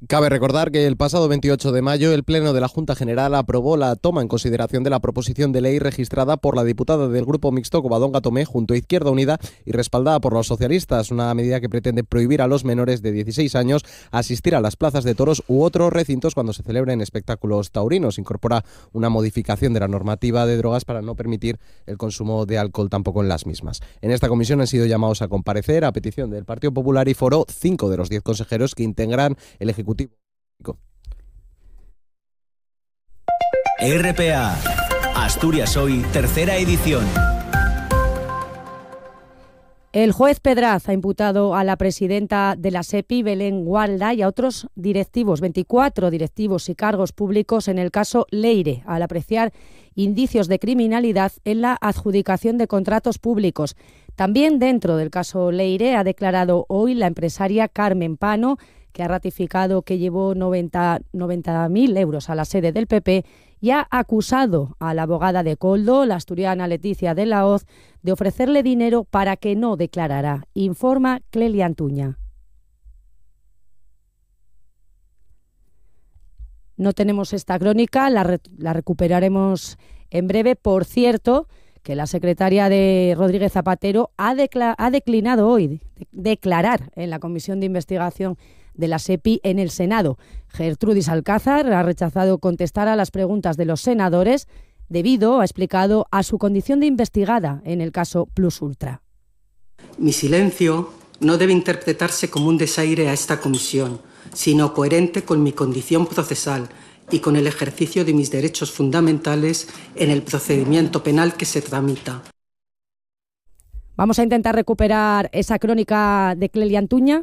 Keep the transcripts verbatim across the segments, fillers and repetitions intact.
Cabe recordar que el pasado veintiocho de mayo el Pleno de la Junta General aprobó la toma en consideración de la proposición de ley registrada por la diputada del Grupo Mixto Covadonga Tomé junto a Izquierda Unida y respaldada por los socialistas, una medida que pretende prohibir a los menores de dieciséis años asistir a las plazas de toros u otros recintos cuando se celebren espectáculos taurinos. Incorpora una modificación de la normativa de drogas para no permitir el consumo de alcohol tampoco en las mismas. En esta comisión han sido llamados a comparecer a petición del Partido Popular y Foro cinco de los diez consejeros que integran el Ejecutivo. R P A, Asturias Hoy, tercera edición. El juez Pedraz ha imputado a la presidenta de la SEPI, Belén Gualda, y a otros directivos, veinticuatro directivos y cargos públicos en el caso Leire, al apreciar indicios de criminalidad en la adjudicación de contratos públicos. También dentro del caso Leire ha declarado hoy la empresaria Carmen Pano, que ha ratificado que llevó noventa mil euros a la sede del P P y ha acusado a la abogada de Coldo, la asturiana Leticia de la Hoz, de ofrecerle dinero para que no declarara. Informa Clelia Antuña. No tenemos esta crónica, la, re- la recuperaremos en breve. Por cierto, que la secretaria de Rodríguez Zapatero ha, decla- ha declinado hoy de- declarar en la Comisión de Investigación de la SEPI en el Senado. Gertrudis Alcázar ha rechazado contestar a las preguntas de los senadores debido, ha explicado, a su condición de investigada en el caso Plus Ultra. Mi silencio no debe interpretarse como un desaire a esta comisión, sino coherente con mi condición procesal y con el ejercicio de mis derechos fundamentales en el procedimiento penal que se tramita. Vamos a intentar recuperar esa crónica de Clelia Antuña.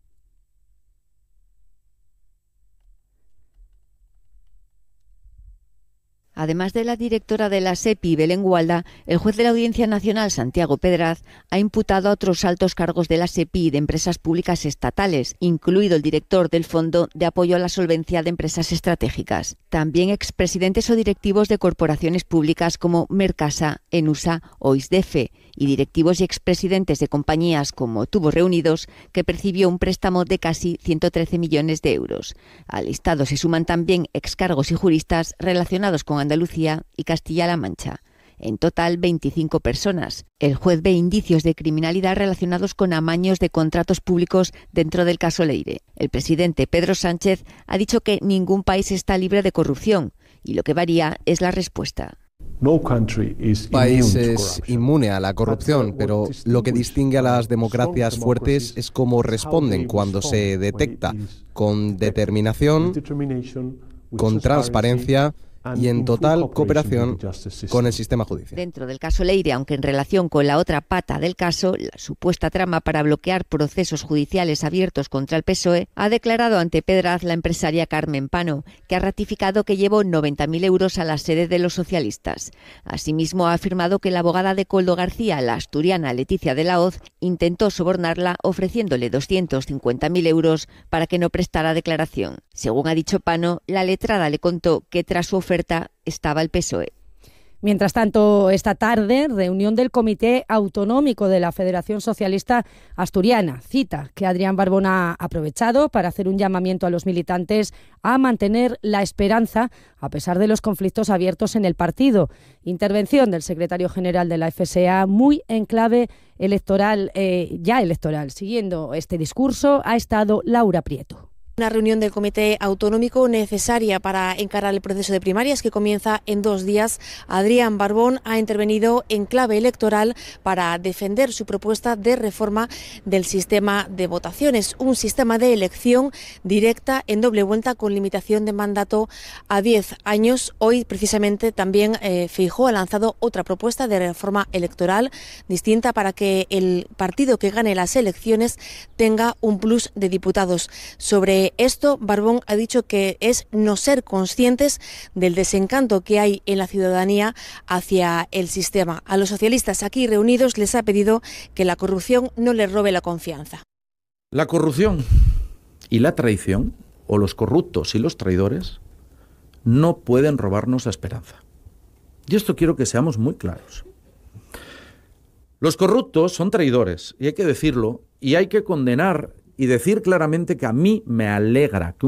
Además de la directora de la SEPI, Belén Gualda, el juez de la Audiencia Nacional, Santiago Pedraz, ha imputado a otros altos cargos de la SEPI y de empresas públicas estatales, incluido el director del Fondo de Apoyo a la Solvencia de Empresas Estratégicas. También expresidentes o directivos de corporaciones públicas como Mercasa, Enusa o ISDEFE, y directivos y expresidentes de compañías como Tubos Reunidos, que percibió un préstamo de casi ciento trece millones de euros. Al listado se suman también excargos y juristas relacionados con Andalucía y Castilla-La Mancha. En total, veinticinco personas. El juez ve indicios de criminalidad relacionados con amaños de contratos públicos dentro del caso Leire. El presidente Pedro Sánchez ha dicho que ningún país está libre de corrupción y lo que varía es la respuesta. No país es inmune a la corrupción, pero lo que distingue a las democracias fuertes es cómo responden cuando se detecta, con determinación, con transparencia y en total cooperación con el sistema judicial. Dentro del caso Leire, aunque en relación con la otra pata del caso, la supuesta trama para bloquear procesos judiciales abiertos contra el P S O E, ha declarado ante Pedraz la empresaria Carmen Pano, que ha ratificado que llevó noventa mil euros a la sede de los socialistas. Asimismo, ha afirmado que la abogada de Coldo García, la asturiana Leticia de la Hoz, intentó sobornarla ofreciéndole doscientos cincuenta mil euros para que no prestara declaración. Según ha dicho Pano, la letrada le contó que tras su oferta estaba el P S O E. Mientras tanto, esta tarde, reunión del Comité Autonómico de la Federación Socialista Asturiana, cita que Adrián Barbón ha aprovechado para hacer un llamamiento a los militantes a mantener la esperanza a pesar de los conflictos abiertos en el partido. Intervención del secretario general de la F S A muy en clave electoral, eh, ya electoral. Siguiendo este discurso ha estado Laura Prieto. Una reunión del Comité Autonómico necesaria para encarar el proceso de primarias que comienza en dos días. Adrián Barbón ha intervenido en clave electoral para defender su propuesta de reforma del sistema de votaciones, un sistema de elección directa en doble vuelta con limitación de mandato a diez años. Hoy precisamente también eh, Feijóo ha lanzado otra propuesta de reforma electoral distinta para que el partido que gane las elecciones tenga un plus de diputados. Sobre esto, Barbón ha dicho que es no ser conscientes del desencanto que hay en la ciudadanía hacia el sistema. A los socialistas aquí reunidos les ha pedido que la corrupción no les robe la confianza. La corrupción y la traición, o los corruptos y los traidores, no pueden robarnos la esperanza. Y esto quiero que seamos muy claros. Los corruptos son traidores, y hay que decirlo, y hay que condenar y decir claramente que a mí me alegra que un